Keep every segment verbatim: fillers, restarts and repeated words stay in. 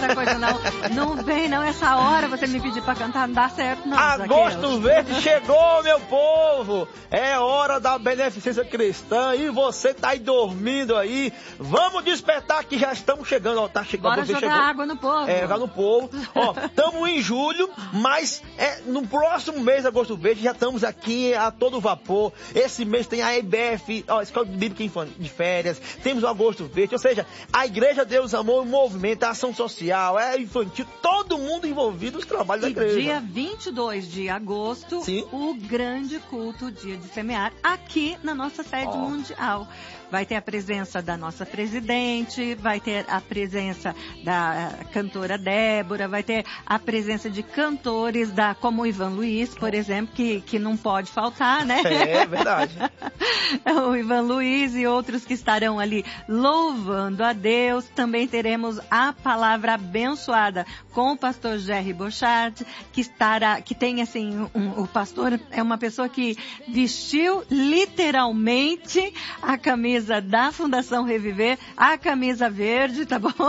outra coisa, não. Não vem, não. Essa hora você me pedir pra cantar, não dá certo, não. Agosto Verde chegou, meu povo. É hora da beneficência cristã e você tá aí dormindo aí. Vamos despertar que já estamos chegando. Ó, tá chegando. Bora jogar chegou. água no povo. É, jogar no povo. Ó, estamos em julho, mas é, no próximo mês, Agosto Verde, já estamos aqui a todo vapor. Esse mês tem a E B F, ó, Escola Bíblica de Férias, temos o Agosto Verde, ou seja, a Igreja Deus Amor, o movimento, a ação social, é infantil, todo mundo envolvido nos trabalhos da E igreja. dia vinte e dois de agosto, Sim. o grande culto, dia de semear, aqui na nossa sede oh. mundial. Vai ter a presença da nossa presidente, vai ter a presença da cantora Débora, vai ter a presença de cantores, da, como o Ivan Luiz, por exemplo, que, que não pode faltar, né? É, verdade. O Ivan Luiz e outros que estarão ali louvando a Deus. Também teremos a palavra abençoada com o pastor Jerry Bochard, que estará, que tem assim, um, o pastor é uma pessoa que vestiu literalmente a camisa da Fundação Reviver, a camisa verde, tá bom?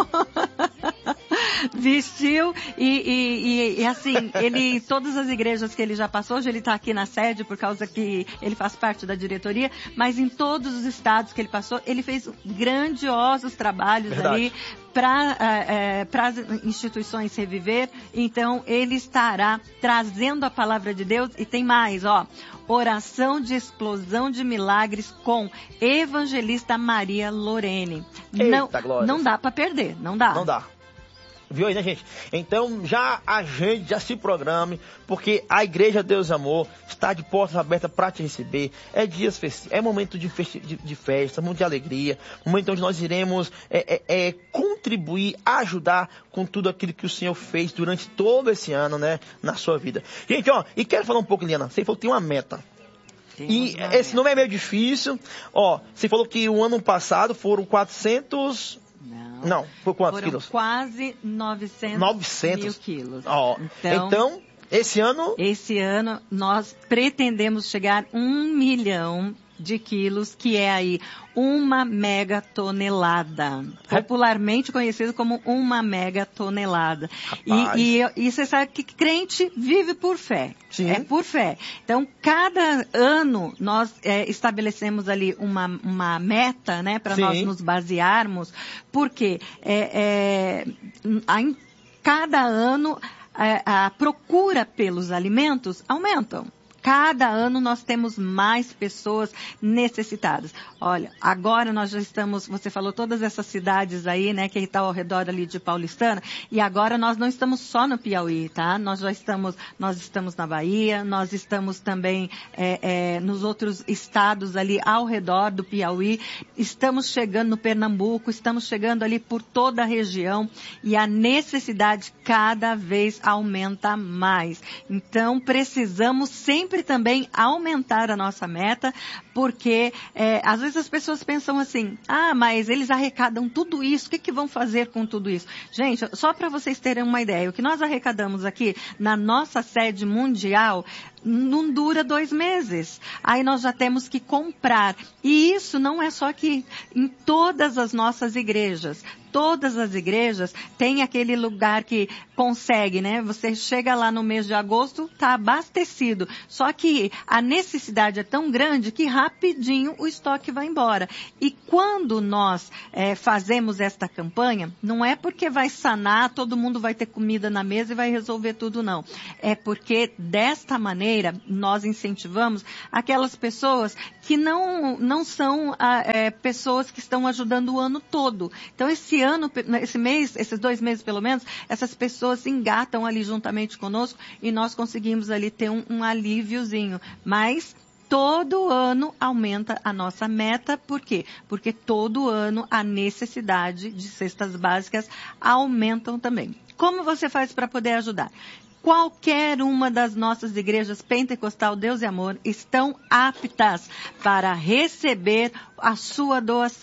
Vestiu e, e, e, e assim, ele, todas as igrejas que ele já passou, hoje ele está aqui na sede por causa que ele faz parte da diretoria, mas em todos os estados que ele passou, ele fez grandiosos trabalhos Verdade. ali para é, as instituições Reviver. Então, ele estará trazendo a palavra de Deus e tem mais, ó, oração de explosão de milagres com evangelista Maria Lorene. Eita, não, não dá para perder, não dá. Não dá. Viu aí, né, gente? Então, já agende, já se programe, porque a Igreja Deus Amor está de portas abertas para te receber. É dias festivos, é momento de, festi de, de festa, momento de alegria, momento onde nós iremos é, é, é, contribuir, ajudar com tudo aquilo que o Senhor fez durante todo esse ano, né, na sua vida. Gente, ó, e quero falar um pouco, Liana, você falou que tem uma meta. Temos e esse nome é meio difícil. Ó, você falou que o ano passado foram quatrocentos... Não, Não, foi quantos foram quilos? quase novecentos mil quilos. Ó, então, então, esse ano... Esse ano nós pretendemos chegar a um milhão de quilos, que é aí uma mega tonelada. Popularmente conhecido como uma mega tonelada. E, e, e você sabe que crente vive por fé. Sim. É por fé. Então, cada ano nós é, estabelecemos ali uma, uma meta, né, para nós nos basearmos, porque é, é, em cada ano é, a procura pelos alimentos aumentam. Cada ano nós temos mais pessoas necessitadas. Olha, agora nós já estamos, você falou todas essas cidades aí, né, que está ao redor ali de Paulistana, e agora nós não estamos só no Piauí, tá? Nós já estamos, nós estamos na Bahia, nós estamos também é, é, nos outros estados ali ao redor do Piauí, estamos chegando no Pernambuco, estamos chegando ali por toda a região, e a necessidade cada vez aumenta mais. Então, precisamos sempre Sempre também aumentar a nossa meta, porque é, às vezes as pessoas pensam assim, ah, mas eles arrecadam tudo isso, o que, que vão fazer com tudo isso? Gente, só para vocês terem uma ideia, o que nós arrecadamos aqui na nossa sede mundial não dura dois meses. Aí nós já temos que comprar. E isso não é só aqui, em todas as nossas igrejas. Todas as igrejas têm aquele lugar que consegue, né? Você chega lá no mês de agosto, está abastecido. Só que a necessidade é tão grande que rapidinho o estoque vai embora. E quando nós é, fazemos esta campanha, não é porque vai sanar, todo mundo vai ter comida na mesa e vai resolver tudo, não. É porque desta maneira nós incentivamos aquelas pessoas que não, não são é, pessoas que estão ajudando o ano todo. Então, esse ano, esse mês, esses dois meses pelo menos, essas pessoas se engatam ali juntamente conosco e nós conseguimos ali ter um, um alíviozinho. Mas todo ano aumenta a nossa meta. Por quê? Porque todo ano a necessidade de cestas básicas aumentam também. Como você faz para poder ajudar? Qualquer uma das nossas igrejas Pentecostal Deus e Amor estão aptas para receber a sua doação.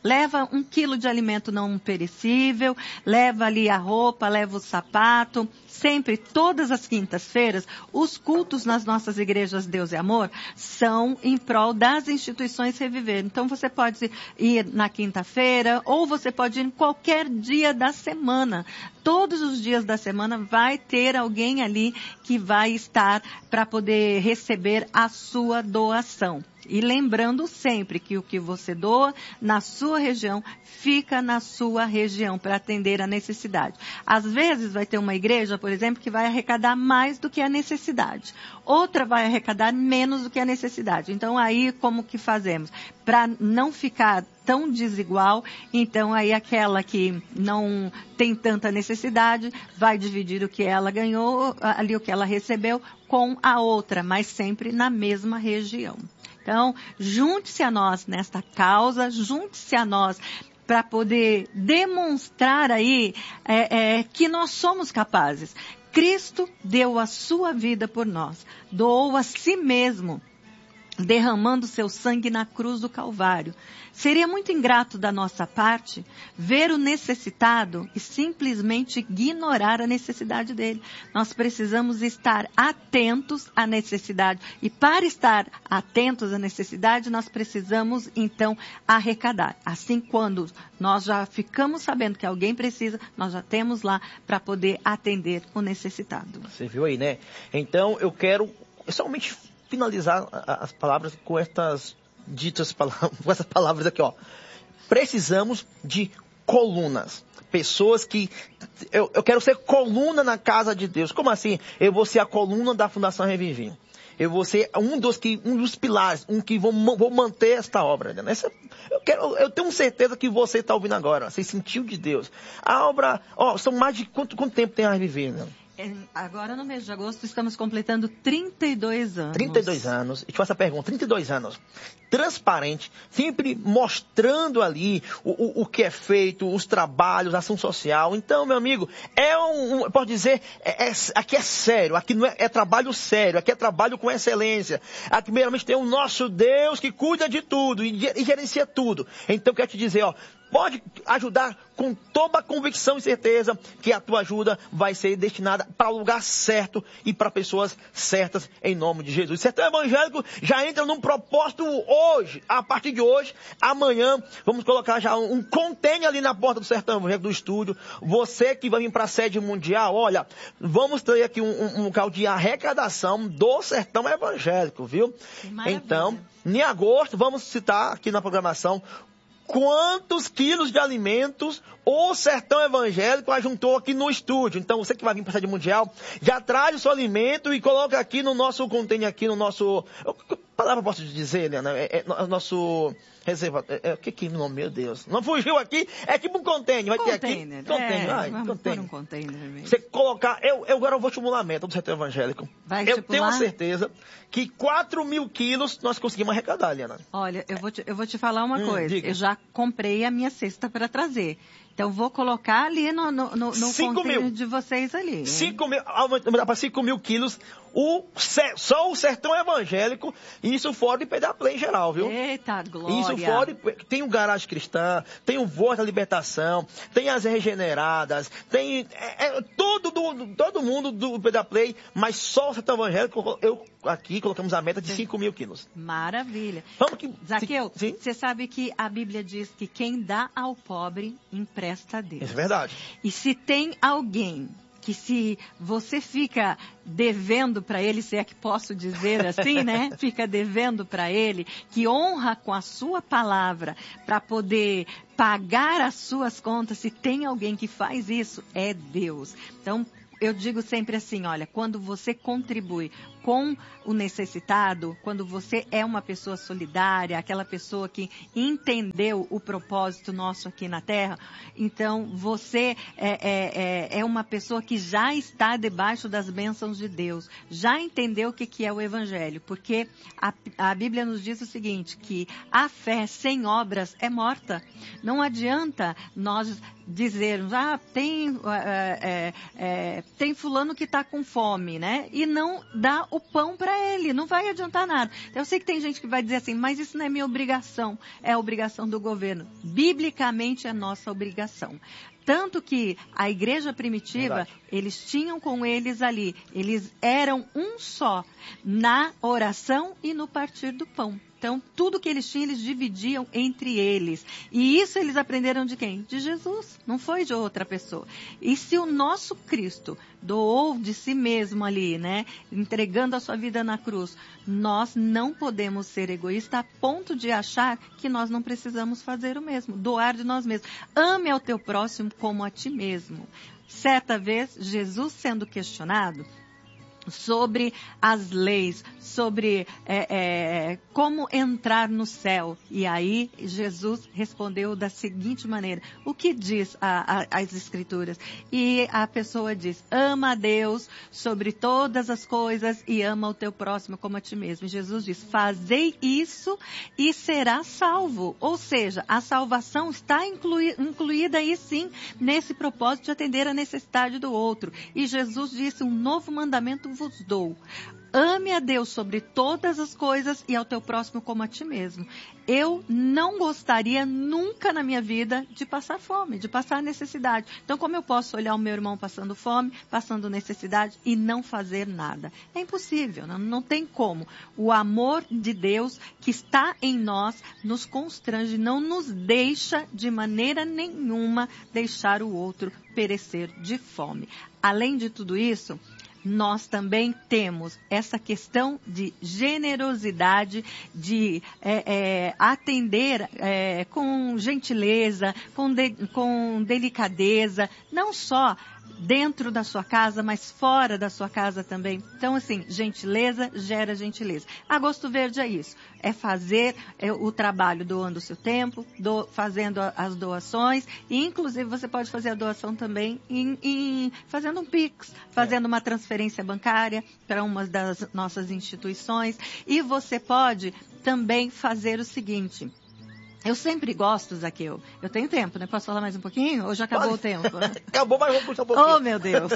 leva um quilo de alimento não perecível, leva ali a roupa, leva o sapato. Sempre, todas as quintas-feiras, os cultos nas nossas igrejas Deus e Amor são em prol das instituições Reviver. Então, você pode ir na quinta-feira ou você pode ir em qualquer dia da semana. Todos os dias da semana vai ter alguém ali que vai estar para poder receber a sua doação. E lembrando sempre que o que você doa na sua região, fica na sua região para atender a necessidade. Às vezes vai ter uma igreja, por exemplo, que vai arrecadar mais do que a necessidade. Outra vai arrecadar menos do que a necessidade. Então aí como que fazemos? Para não ficar tão desigual, então aí aquela que não tem tanta necessidade vai dividir o que ela ganhou, ali o que ela recebeu, com a outra, mas sempre na mesma região. Então, junte-se a nós nesta causa, junte-se a nós para poder demonstrar aí é, é, que nós somos capazes. Cristo deu a sua vida por nós, doou a si mesmo, derramando seu sangue na cruz do Calvário. Seria muito ingrato da nossa parte ver o necessitado e simplesmente ignorar a necessidade dele. Nós precisamos estar atentos à necessidade. E para estar atentos à necessidade, nós precisamos, então, arrecadar. Assim, quando nós já ficamos sabendo que alguém precisa, nós já temos lá para poder atender o necessitado. Você viu aí, né? Então, eu quero somente finalizar as palavras com estas ditas palavras, com essas palavras aqui, ó. Precisamos de colunas. Pessoas que... Eu, eu quero ser coluna na casa de Deus. Como assim? Eu vou ser a coluna da Fundação Reviver. Eu vou ser um dos, que, um dos pilares, um que vou, vou manter esta obra. Né? Essa, eu, quero, eu tenho certeza que você está ouvindo agora. Você sentiu de Deus. A obra... Ó, são mais de... Quanto, quanto tempo tem a Reviver, né? Agora, no mês de agosto, estamos completando trinta e dois anos. trinta e dois anos. E te faço a pergunta, trinta e dois anos. Transparente, sempre mostrando ali o, o, o que é feito, os trabalhos, a ação social. Então, meu amigo, é um, um pode dizer, é, é, aqui é sério, aqui não é, é trabalho sério, aqui é trabalho com excelência. Aqui, primeiramente, tem o nosso Deus que cuida de tudo e, e gerencia tudo. Então, eu quero te dizer, ó, pode ajudar com toda a convicção e certeza que a tua ajuda vai ser destinada para o lugar certo e para pessoas certas em nome de Jesus. O Sertão Evangélico já entra num propósito hoje, a partir de hoje, amanhã, vamos colocar já um, um container ali na porta do Sertão Evangélico do estúdio. Você que vai vir para a sede mundial, olha, vamos ter aqui um, um, um local de arrecadação do Sertão Evangélico, viu? Então, em agosto, vamos citar aqui na programação quantos quilos de alimentos o Sertão Evangélico ajuntou aqui no estúdio. Então, você que vai vir para a sede mundial, já traz o seu alimento e coloca aqui no nosso container, aqui no nosso... Que palavra eu posso dizer, Leana? É, é, é nosso... Reserva... É, o que que não, meu Deus? Não fugiu aqui? É tipo um container. Vai container. ter aqui... Container. É, Ai, vamos container. pôr um container mesmo. Você colocar... Eu, eu agora vou estimular a meta do Sertão Evangélico. Vai eu estipular? tenho certeza que quatro mil quilos nós conseguimos arrecadar, Leana. Olha, eu vou te, eu vou te falar uma hum, coisa. Diga. Eu já comprei a minha cesta para trazer. Então, vou colocar ali no, no, no, no container de vocês ali. cinco mil, aumentar para cinco mil quilos, o, só o Sertão Evangélico, e isso fora de Pedaplay em geral, viu? Eita, glória! Isso fora, de, tem o Garagem Cristã, tem o Voz da Libertação, tem as Regeneradas, tem é, é, todo, do, todo mundo do Pedaplay, mas só o Sertão Evangélico, eu aqui colocamos a meta de cinco mil quilos. Maravilha. Vamos que... Zaqueu, você sabe que a Bíblia diz que quem dá ao pobre empresta a Deus. Isso é verdade. E se tem alguém que se você fica devendo para ele, se é que posso dizer assim, né? Fica devendo para ele, que honra com a sua palavra para poder pagar as suas contas, se tem alguém que faz isso, é Deus. Então, eu digo sempre assim, olha, quando você contribui com o necessitado, quando você é uma pessoa solidária, aquela pessoa que entendeu o propósito nosso aqui na Terra, então você é, é, é uma pessoa que já está debaixo das bênçãos de Deus, já entendeu o que, que é o Evangelho, porque a, a Bíblia nos diz o seguinte, que a fé sem obras é morta. Não adianta nós dizermos, ah, tem é, é, tem fulano que está com fome, né? E não dá o pão para ele, não vai adiantar nada. Eu sei que tem gente que vai dizer assim, mas isso não é minha obrigação, é a obrigação do governo. Biblicamente é nossa obrigação. Tanto que a igreja primitiva, Verdade. Eles tinham com eles ali, eles eram um só na oração e no partir do pão. Então, tudo que eles tinham, eles dividiam entre eles. E isso eles aprenderam de quem? De Jesus, não foi de outra pessoa. E se o nosso Cristo doou de si mesmo ali, né, entregando a sua vida na cruz, nós não podemos ser egoístas a ponto de achar que nós não precisamos fazer o mesmo, doar de nós mesmos. Ame ao teu próximo como a ti mesmo. Certa vez, Jesus sendo questionado sobre as leis, sobre é, é, como entrar no céu. E aí Jesus respondeu da seguinte maneira, o que diz a, a, as Escrituras? E a pessoa diz, ama a Deus sobre todas as coisas e ama o teu próximo como a ti mesmo. E Jesus diz, fazei isso e será salvo. Ou seja, a salvação está inclui, incluída aí sim, nesse propósito de atender a necessidade do outro. E Jesus disse, um novo mandamento vos dou. Ame a Deus sobre todas as coisas e ao teu próximo como a ti mesmo. Eu não gostaria nunca na minha vida de passar fome, de passar necessidade. Então, como eu posso olhar o meu irmão passando fome, passando necessidade e não fazer nada? É impossível, não, não tem como. O amor de Deus que está em nós nos constrange, não nos deixa de maneira nenhuma deixar o outro perecer de fome. Além de tudo isso, nós também temos essa questão de generosidade, de é, é, atender é, com gentileza, com, de, com delicadeza, não só dentro da sua casa, mas fora da sua casa também. Então, assim, gentileza gera gentileza. Agosto Verde é isso, é fazer é, o trabalho doando o seu tempo, do, fazendo a, as doações, e inclusive você pode fazer a doação também em, em, fazendo um Pix, fazendo uma transferência bancária para uma das nossas instituições, e você pode também fazer o seguinte. Eu sempre gosto, Zaqueu. Eu tenho tempo, né? Posso falar mais um pouquinho? Ou já acabou Pode. o tempo? Acabou, mas vamos puxar um pouquinho. Oh, meu Deus.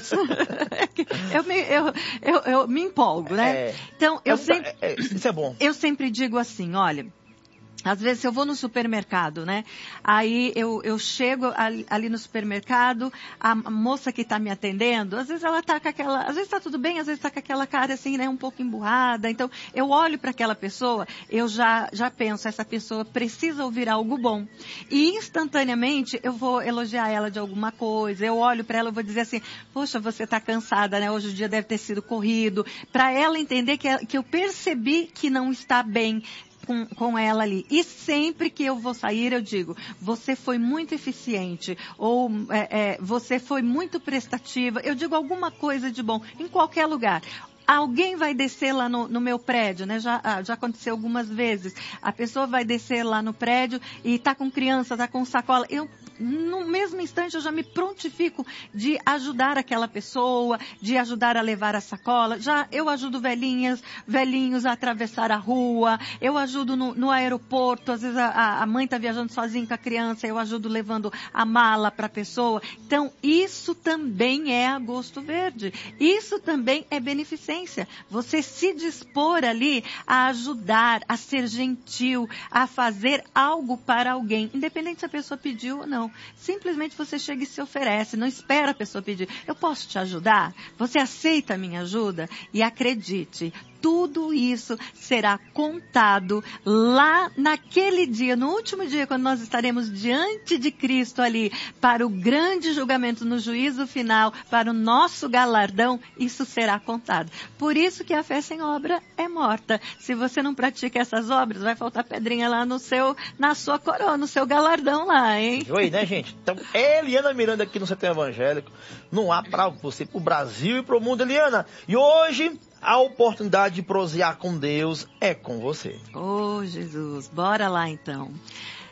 eu, me, eu, eu, eu me empolgo, né? É, então, eu é, sempre... É, isso é bom. Eu sempre digo assim, olha... Às vezes eu vou no supermercado, né? Aí eu, eu chego ali, ali no supermercado, a moça que está me atendendo, às vezes ela tá com aquela, às vezes está tudo bem, às vezes está com aquela cara assim, né? Um pouco emburrada. Então eu olho para aquela pessoa, eu já, já penso, essa pessoa precisa ouvir algo bom. E instantaneamente eu vou elogiar ela de alguma coisa, eu olho para ela e vou dizer assim, poxa, você está cansada, né? Hoje o dia deve ter sido corrido. Para ela entender que, que eu percebi que não está bem. Com, com ela ali. E sempre que eu vou sair, eu digo, você foi muito eficiente, ou é, é, você foi muito prestativa. Eu digo alguma coisa de bom, em qualquer lugar. Alguém vai descer lá no, no meu prédio, né? Já, já aconteceu algumas vezes. A pessoa vai descer lá no prédio e tá com criança, tá com sacola. Eu, no mesmo instante, eu já me prontifico de ajudar aquela pessoa, de ajudar a levar a sacola. Já eu ajudo velhinhas, velhinhos a atravessar a rua. Eu ajudo no, no aeroporto. Às vezes a, a mãe tá viajando sozinha com a criança. Eu ajudo levando a mala para a pessoa. Então, isso também é Agosto Verde. Isso também é beneficência. Você se dispor ali a ajudar, a ser gentil, a fazer algo para alguém, independente se a pessoa pediu ou não. Simplesmente você chega e se oferece, não espera a pessoa pedir. Eu posso te ajudar? Você aceita a minha ajuda? E acredite, tudo isso será contado lá naquele dia, no último dia, quando nós estaremos diante de Cristo ali, para o grande julgamento no juízo final, para o nosso galardão, isso será contado. Por isso que a fé sem obra é morta. Se você não pratica essas obras, vai faltar pedrinha lá no seu, na sua coroa, no seu galardão lá, hein? Oi, né, gente? Então, Eliana Miranda aqui no Setor Evangélico, não há para você, para o Brasil e para o mundo, Eliana. E hoje... a oportunidade de prosear com Deus é com você. Oh, Jesus, bora lá então.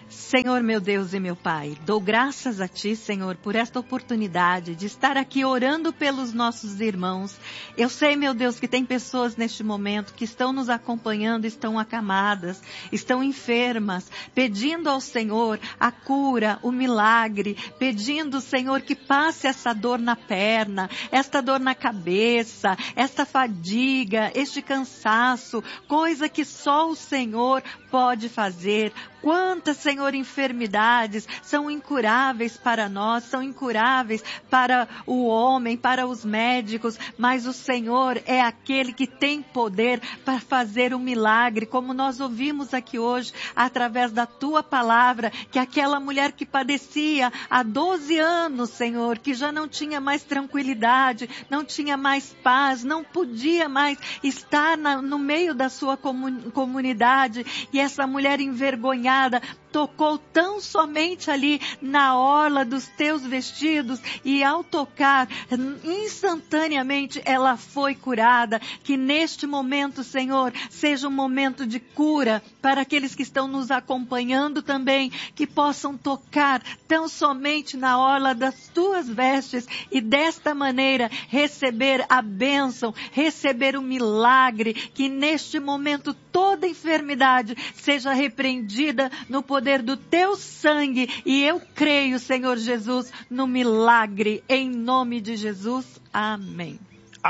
Senhor, meu Deus e meu Pai, dou graças a Ti, Senhor, por esta oportunidade de estar aqui orando pelos nossos irmãos. Eu sei, meu Deus, que tem pessoas neste momento que estão nos acompanhando, estão acamadas, estão enfermas, pedindo ao Senhor a cura, o milagre, pedindo, Senhor, que passe essa dor na perna, esta dor na cabeça, esta fadiga, este cansaço, coisa que só o Senhor pode fazer. Quantas, Senhor, enfermidades são incuráveis para nós, são incuráveis para o homem, para os médicos, mas o Senhor é aquele que tem poder para fazer um milagre, como nós ouvimos aqui hoje, através da Tua palavra, que aquela mulher que padecia há doze anos, Senhor, que já não tinha mais tranquilidade, não tinha mais paz, não podia mais estar na, no meio da sua comun, comunidade, e essa mulher envergonhada tocou tão somente ali na orla dos teus vestidos, e ao tocar, instantaneamente ela foi curada. Que neste momento, Senhor, seja um momento de cura para aqueles que estão nos acompanhando também, que possam tocar tão somente na orla das tuas vestes e desta maneira receber a bênção, receber o milagre. Que neste momento toda enfermidade seja repreendida no poder do teu sangue, e eu creio, Senhor Jesus, no milagre, em nome de Jesus. Amém.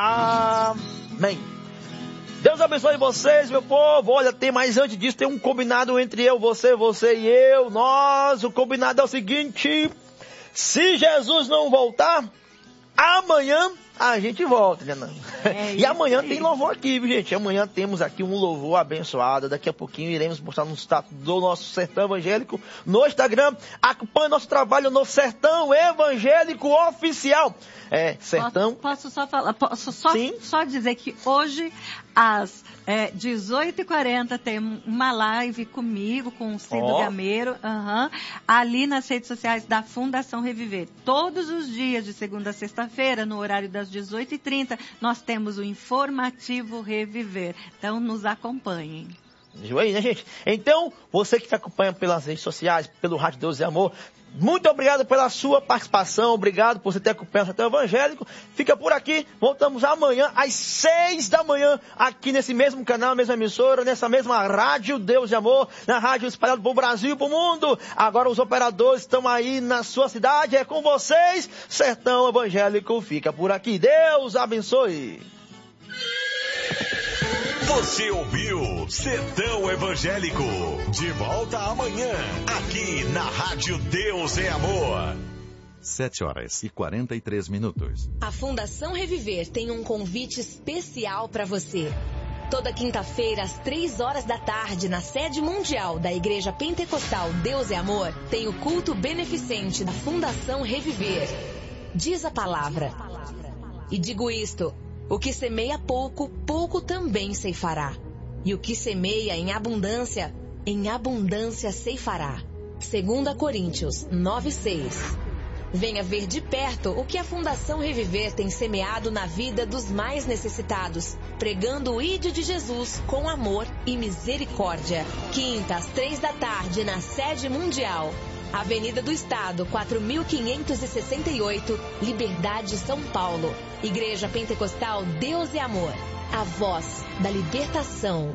Amém. Deus abençoe vocês, meu povo. Olha, tem mais antes disso, tem um combinado entre eu, você, você e eu. Nós, o combinado é o seguinte: se Jesus não voltar, amanhã a gente volta, né? Não? É, e amanhã tem louvor aqui, viu, gente? Amanhã temos aqui um louvor abençoado. Daqui a pouquinho iremos postar no status do nosso Sertão Evangélico no Instagram. Acompanhe nosso trabalho no Sertão Evangélico Oficial. É, Sertão... Posso, posso só falar, posso só, só dizer que hoje, às é, dezoito e quarenta, tem uma live comigo, com o Cido oh. Gameiro, uhum, ali nas redes sociais da Fundação Reviver. Todos os dias, de segunda a sexta-feira, no horário das dezoito e trinta, nós temos o Informativo Reviver. Então, nos acompanhem. Viu aí, né, gente? Então, você que acompanha pelas redes sociais, pelo Rádio Deus e Amor, muito obrigado pela sua participação, obrigado por você ter acompanhado o Sertão Evangélico. Fica por aqui, voltamos amanhã às seis da manhã, aqui nesse mesmo canal, mesma emissora, nessa mesma Rádio Deus e Amor, na rádio espalhada para o Brasil e para o mundo. Agora os operadores estão aí na sua cidade, é com vocês. Sertão Evangélico fica por aqui. Deus abençoe. Você ouviu Sertão Evangélico. De volta amanhã, aqui na Rádio Deus é Amor. Sete horas e quarenta e três minutos. A Fundação Reviver tem um convite especial para você. Toda quinta-feira, às três horas da tarde, na sede mundial da Igreja Pentecostal Deus é Amor, tem o culto beneficente da Fundação Reviver. Diz a palavra. E digo isto: o que semeia pouco, pouco também ceifará. E o que semeia em abundância, em abundância ceifará. Segunda Coríntios nove, seis. Venha ver de perto o que a Fundação Reviver tem semeado na vida dos mais necessitados, pregando o Ide de Jesus com amor e misericórdia. Quinta, às três da tarde, na sede mundial, Avenida do Estado, quatro mil quinhentos e sessenta e oito, Liberdade, São Paulo. Igreja Pentecostal Deus é Amor, a voz da libertação.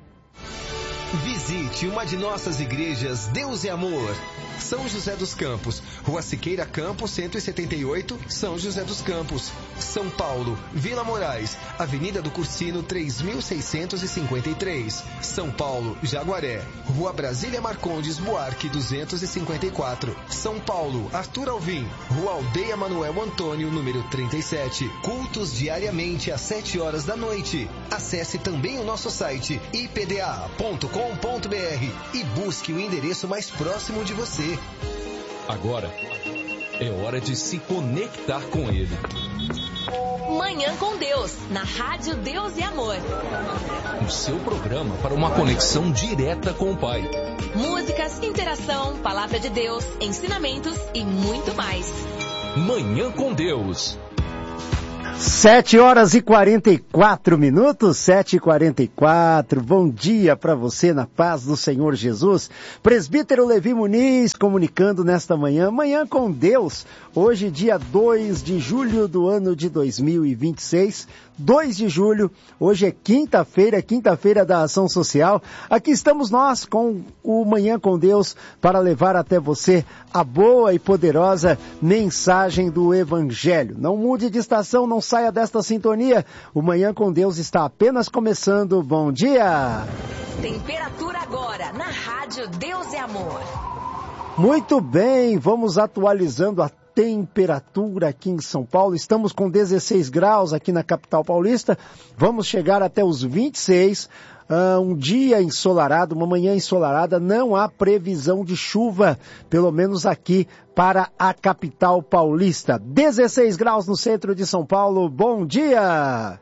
Visite uma de nossas igrejas Deus é Amor. São José dos Campos, Rua Siqueira Campos, cento e setenta e oito, São José dos Campos. São Paulo, Vila Moraes, Avenida do Cursino, três mil seiscentos e cinquenta e três. São Paulo, Jaguaré, Rua Brasília Marcondes Buarque, duzentos e cinquenta e quatro. São Paulo, Arthur Alvim, Rua Aldeia Manuel Antônio, número trinta e sete. Cultos diariamente às sete horas da noite. Acesse também o nosso site i p d a ponto com ponto b r e busque o endereço mais próximo de você. Agora é hora de se conectar com Ele. Manhã com Deus, na Rádio Deus e Amor. O seu programa para uma conexão direta com o Pai. Músicas, interação, palavra de Deus, ensinamentos e muito mais. Manhã com Deus. Sete horas e quarenta e quatro minutos, sete e quarenta e quatro. Bom dia para você na paz do Senhor Jesus. Presbítero Levi Muniz comunicando nesta manhã, manhã com Deus. Hoje, dia dois de julho do ano de dois mil e vinte e seis. dois de julho, hoje é quinta-feira, quinta-feira da Ação Social. Aqui estamos nós com o Manhã com Deus para levar até você a boa e poderosa mensagem do Evangelho. Não mude de estação, não saia desta sintonia. O Manhã com Deus está apenas começando. Bom dia! Temperatura agora na Rádio Deus é Amor. Muito bem, vamos atualizando a temperatura aqui em São Paulo. Estamos com dezesseis graus aqui na capital paulista. Vamos chegar até os vinte e seis. Uh, um dia ensolarado, uma manhã ensolarada. Não há previsão de chuva, pelo menos aqui para a capital paulista. dezesseis graus no centro de São Paulo. Bom dia!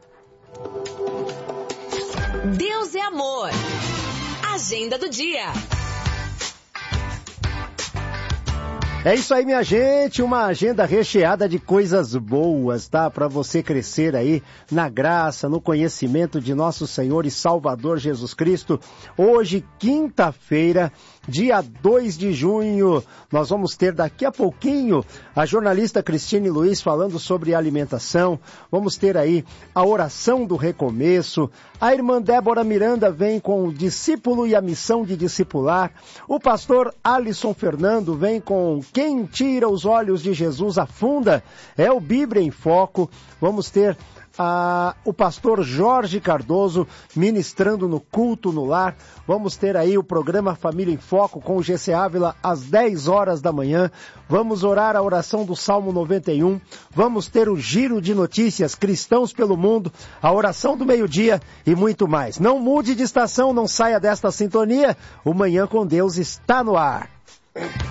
Deus é Amor. Agenda do dia. É isso aí, minha gente, uma agenda recheada de coisas boas, tá? Para você crescer aí na graça, no conhecimento de nosso Senhor e Salvador Jesus Cristo. Hoje, quinta-feira, dia dois de junho, nós vamos ter daqui a pouquinho a jornalista Cristine Luiz falando sobre alimentação. Vamos ter aí a oração do recomeço. A irmã Débora Miranda vem com o discípulo e a missão de discipular. O pastor Alisson Fernando vem com quem tira os olhos de Jesus afunda. É o Bíblia em Foco. Vamos ter Ah, o pastor Jorge Cardoso ministrando no culto no lar. Vamos ter aí o programa Família em Foco com o G C Ávila às dez horas da manhã. Vamos orar a oração do Salmo noventa e um. Vamos ter o giro de notícias Cristãos pelo Mundo, a oração do meio-dia e muito mais. Não mude de estação, não saia desta sintonia. O Manhã com Deus está no ar.